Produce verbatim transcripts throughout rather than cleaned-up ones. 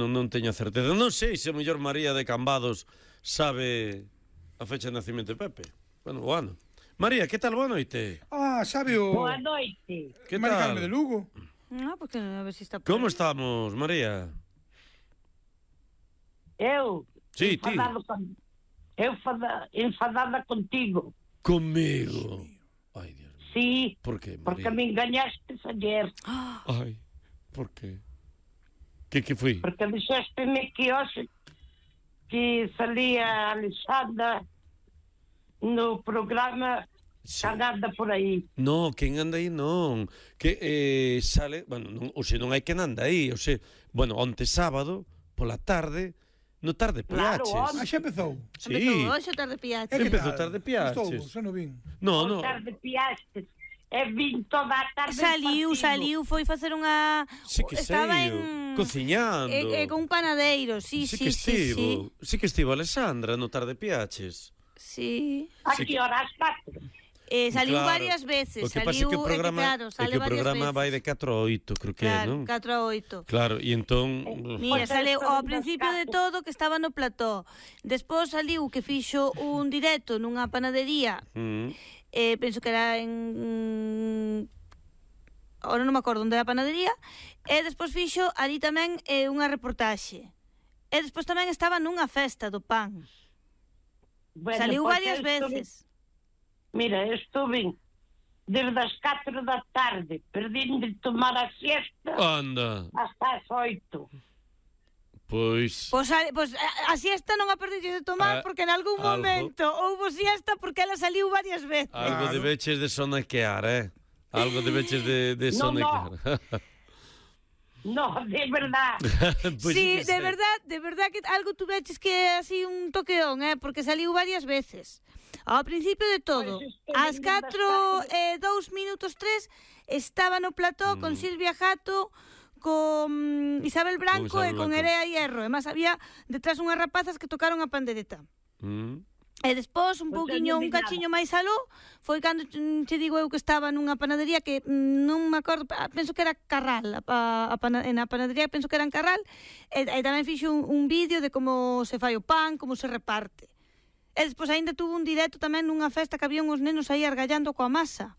non, non teño a certeza. Non sei se a mellor María de Cambados sabe a fecha de nacimento de Pepe. Bueno, o ano. María, que tal? Boa noite. Ah, sabe o... Boa noite. Que Mari tal? Carme de Lugo. No, porque a ver si está por Como aí. estamos, María? Eu, Sí, ti. enfadado con... Eu fada... enfadada contigo. Comigo. Ai, Dios mío. Sí, Por qué, María? porque me engañaste ayer. Ai, por qué? Que que foi? Porque dixeste-me que hoxe que salía Alexandra no programa Sí. Canada por aí. No, quen anda aí non. Que eh, sale, bueno, non, o se non hai quen anda aí, o se, bueno, onte sábado pola tarde, no tarde Claro, piaches. Ah, xa empezou. Sí. Empezou hoxe tarde É piache. que Empezou tal? tarde piaches. Estou, xa non vin. No, no. No. Tarde piastes. E vin toda a tarde Saliu, partido. saliu, foi facer unha... Sí que Estaba saiu, en... cociñando. E, e con un panadeiro, sí, Sí sí, que sí, sí. estivo. Sí que estivo Alexandra no tarde piaches. Sí. A Sí que que- horas catro? Eh, saliu Claro. varias veces, O que saliu, pasa é que o programa, é que claro, é sale que o varias programa veces. vai de catro a oito, creo que é, Claro, non? catro a oito. Claro, e entón... Mira, Pois sale esto ao dos principio de casos. todo que estaba no plató. Despois saliu que fixo un directo nunha panadería. Mm, Eh, penso que era en... Ahora non me acordo onde era a panadería. E despois fixo ali tamén eh, unha reportaxe. E despois tamén estaba nunha festa do pan. Bueno, Saliu pois varias estuve- veces. Mira, estuve desde as catro da tarde, perdín de tomar a siesta Anda, hasta as oito. pois... Pois, a, pois a, a siesta non a perdiches de tomar Ah, porque en algún algo. momento houbo siesta porque ela saliu varias veces. Algo Claro. debeches de sonequear, eh? Algo debeches de, de No, no. sonequear. No, de verdad. Pois sí, que de sei. verdad, de verdad que algo tuveches que é así un toqueón, eh, porque saliu varias veces. Ao principio de todo, Pois estou ás vindo catro bastante. e dous minutos tres estaba no plató Mm. con Silvia Jato, con Isabel Branco Con Isabel e con Blanco. Erea Hierro. E máis había detrás unhas rapazas que tocaron a pandereta. Mm. E despois, un Pois pouquiño, eu non un vi nada. cachiño máis aló, foi cando mm, te digo eu que estaba nunha panadería que mm, non me acordo, ah, penso que era Carral, a, a, a pana, na panadería penso que era en Carral, e, e tamén fixo un, un vídeo de como se fai o pan, como se reparte. E despois aínda tuvo un directo tamén nunha festa que había uns nenos aí argallando coa masa.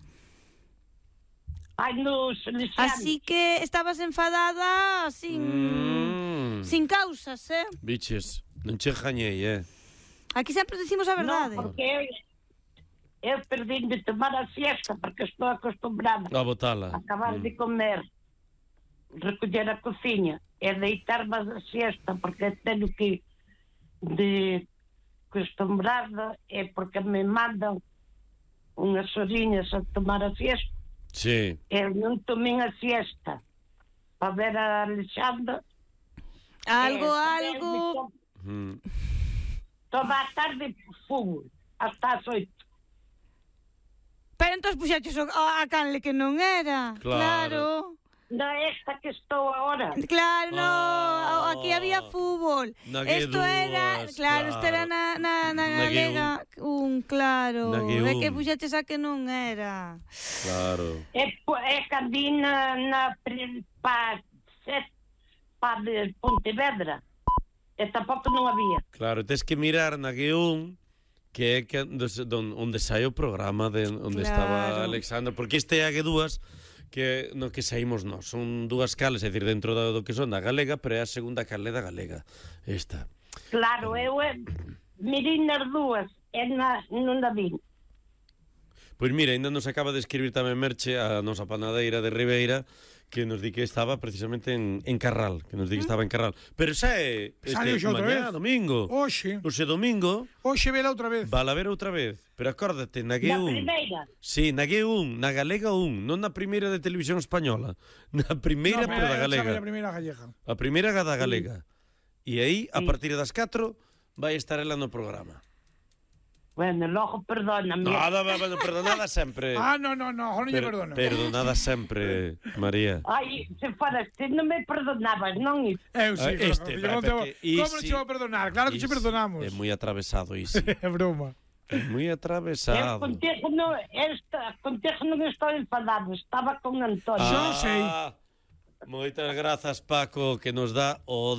Ai, nos Salesianos. Así que estabas enfadada sin, Mm. sin causas, eh? Biches, non che jañei, eh? Aquí sempre decimos a verdade. No, porque eu, eu perdín de tomar a siesta porque estou acostumbrada A botala. a acabar Mm. de comer, recoller a cociña e deitarme a siesta porque teño que de acostumbrada é porque me mandan unhas oriñas a tomar a siesta. Sí. Eu non tomei a siesta para ver a Alexandra. Algo, Eh, algo... Mm. Toda a tarde fútbol, hasta as oito. Pero entón puxaches o- a canle que non era. Claro. Claro. Non é esta que estou agora. Claro, no, Oh. aquí había fútbol. Na que Esto era, dúas, claro, isto era claro. na, na, na Na que galega. Un, claro. Na que É que un. puxaches a que non era. Claro. É, po- é candi na, na pre- pa, set, pa de Pontevedra. E tampouco non había. Claro, tens que mirar na guión que é que onde, don, onde sai o programa de onde Claro. estaba Alexandra, porque este é a que dúas que no que saímos nós. Son dúas cales, é dicir, dentro do, do que son da galega, pero é a segunda cale da galega. Esta. Claro, eu é, mirin nas dúas e na, non a vi. Pois mira, ainda nos acaba de escribir tamén Merche, a nosa panadeira de Ribeira, que nos di que estaba precisamente en, en Carral, que nos di que estaba en Carral. Pero xa é Sale este hoxe outra mañá, vez. domingo. Oxe. Oxe domingo, Oxe vela outra vez. vala ver outra vez. Pero acórdate, na G Na un. primeira. Sí, na G un, na Galega un, non na primeira de televisión española. Na primeira, No, pero da eh, Galega. sabe a primeira gallega. A primeira ga da Galega. E aí, a Sí. partir das catro, vai estar ela no programa. Bueno, logo perdóname. Nada, bueno, perdonada sempre. Ah, no, no, no, ahora non lle Per- perdono. Perdonada sempre, María. Ai, se foras, se non me perdonabas, non? Eu sí, Ah, claro, este, fillo, pero non te vou- porque Como non isi- che vou perdonar? Claro que che Is- perdonamos. É moi atravesado iso. É broma. É moi Eu atravesado. contigo non, esta, contigo non estou enfadado, estaba con Antonio. Xa sei. Ah, moitas grazas, Paco, que nos dá o